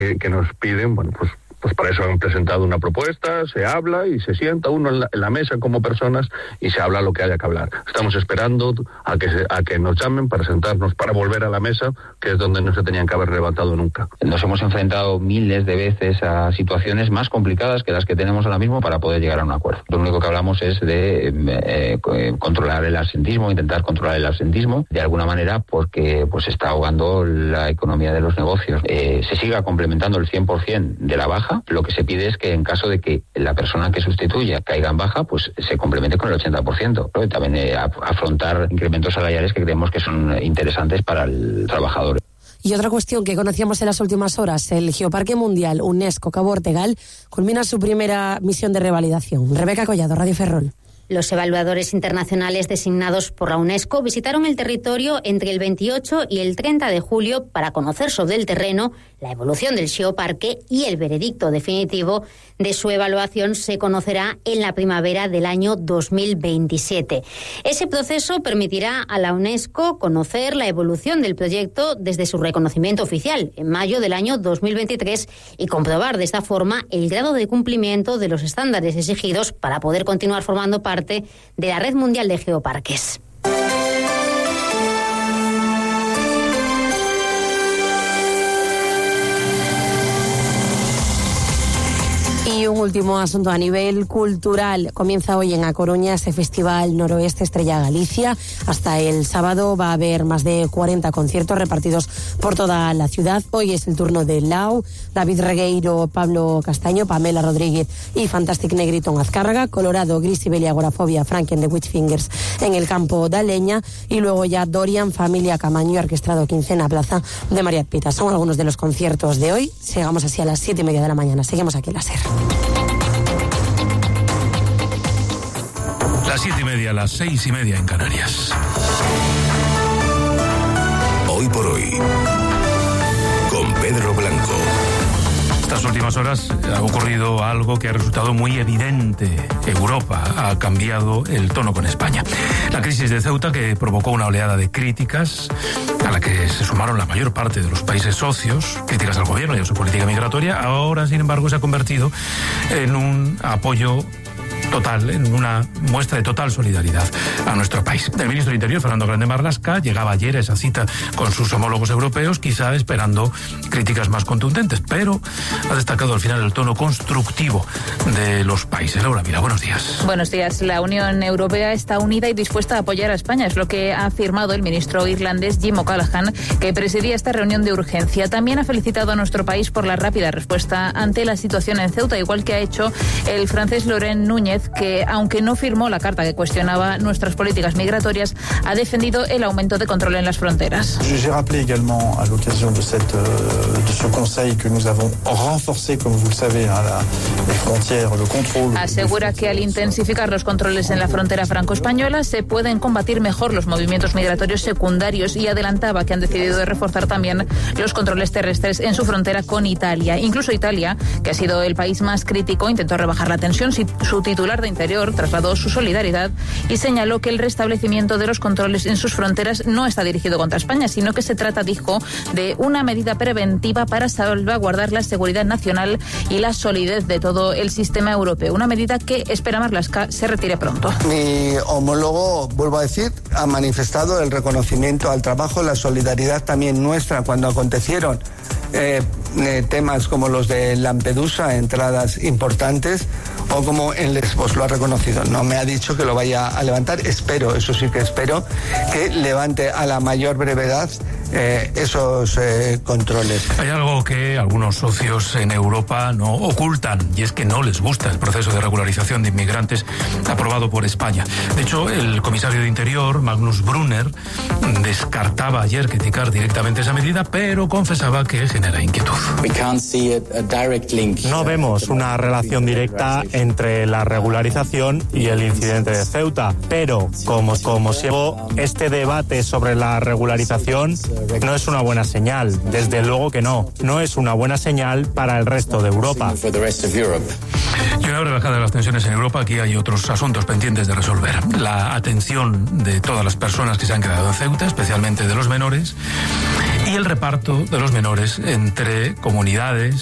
que nos piden, bueno, pues para eso han presentado una propuesta, se habla y se sienta uno en la mesa como personas y se habla lo que haya que hablar. Estamos esperando a que nos llamen para sentarnos, para volver a la mesa, que es donde no se tenían que haber levantado nunca. Nos hemos enfrentado miles de veces a situaciones más complicadas que las que tenemos ahora mismo para poder llegar a un acuerdo. Lo único que hablamos es de controlar el absentismo, intentar controlar el absentismo, de alguna manera, porque pues está ahogando la economía de los negocios. Se siga complementando el 100% de la baja. Lo que se pide es que en caso de que la persona que sustituya caiga en baja, pues se complemente con el 80%. Pero también afrontar incrementos salariales que creemos que son interesantes para el trabajador. Y otra cuestión que conocíamos en las últimas horas, el Geoparque Mundial UNESCO Cabo Ortegal culmina su primera misión de revalidación. Rebeca Collado, Radio Ferrol. Los evaluadores internacionales designados por la UNESCO visitaron el territorio entre el 28 y el 30 de julio para conocer sobre el terreno la evolución del Geoparque, y el veredicto definitivo de su evaluación se conocerá en la primavera del año 2027. Ese proceso permitirá a la UNESCO conocer la evolución del proyecto desde su reconocimiento oficial en mayo del año 2023 y comprobar de esta forma el grado de cumplimiento de los estándares exigidos para poder continuar formando parte de la Red Mundial de Geoparques. Y un último asunto a nivel cultural. Comienza hoy en A Coruña ese Festival Noroeste Estrella Galicia. Hasta el sábado va a haber más de 40 conciertos repartidos por toda la ciudad. Hoy es el turno de Lau, David Regueiro, Pablo Castaño, Pamela Rodríguez y Fantastic Negrito en Azcárraga, Colorado, Grisibel y Agorafobia, Franken de Witchfingers en el Campo da Leña, y luego ya Dorian, Familia Camaño y Orquestrado Quincena Plaza de Mariat Pita. Son algunos de los conciertos de hoy. Llegamos así a las 7:30 de la mañana. Seguimos aquí en la SER. Las 7:30, las 6:30 en Canarias. Hoy por hoy, con Pedro Blanco. Estas últimas horas ha ocurrido algo que ha resultado muy evidente. Europa ha cambiado el tono con España. La crisis de Ceuta, que provocó una oleada de críticas, a la que se sumaron la mayor parte de los países socios, críticas al gobierno y a su política migratoria, ahora, sin embargo, se ha convertido en un apoyo total, en una muestra de total solidaridad a nuestro país. El ministro de Interior, Fernando Grande Marlaska, llegaba ayer a esa cita con sus homólogos europeos, quizá esperando críticas más contundentes, pero ha destacado al final el tono constructivo de los países. Laura Mira, buenos días. Buenos días. La Unión Europea está unida y dispuesta a apoyar a España, es lo que ha afirmado el ministro irlandés Jim O'Callaghan, que presidía esta reunión de urgencia. También ha felicitado a nuestro país por la rápida respuesta ante la situación en Ceuta, igual que ha hecho el francés Laurent Núñez, que, aunque no firmó la carta que cuestionaba nuestras políticas migratorias, ha defendido el aumento de control en las fronteras. J'ai rappelé également à l'occasion de ce conseil que nous avons renforcé, comme vous le savez, les frontières, le contrôle. Asegura que al intensificar los controles en la frontera franco-española se pueden combatir mejor los movimientos migratorios secundarios, y adelantaba que han decidido reforzar también los controles terrestres en su frontera con Italia. Incluso Italia, que ha sido el país más crítico, intentó rebajar la tensión. Su titular de Interior trasladó su solidaridad y señaló que el restablecimiento de los controles en sus fronteras no está dirigido contra España, sino que se trata, dijo, de una medida preventiva para salvaguardar la seguridad nacional y la solidez de todo el sistema europeo. Una medida que espera Marlaska se retire pronto. Mi homólogo, vuelvo a decir, ha manifestado el reconocimiento al trabajo, la solidaridad también nuestra cuando acontecieron temas como los de Lampedusa, entradas importantes, o como en Lesbos, lo ha reconocido. No me ha dicho que lo vaya a levantar. Espero, eso sí que espero, que levante a la mayor brevedad esos controles. Hay algo que algunos socios en Europa no ocultan, y es que no les gusta el proceso de regularización de inmigrantes aprobado por España. De hecho, el comisario de Interior, Magnus Brunner, descartaba ayer criticar directamente esa medida, pero confesaba que genera inquietud. No vemos una relación directa entre la regularización y el incidente de Ceuta, pero como siempre, este debate sobre la regularización no es una buena señal. Desde luego que no es una buena señal para el resto de Europa. Y una breve bajada de las tensiones en Europa. Aquí hay otros asuntos pendientes de resolver. La atención de todas las personas que se han quedado en Ceuta, especialmente de los menores, y el reparto de los menores entre comunidades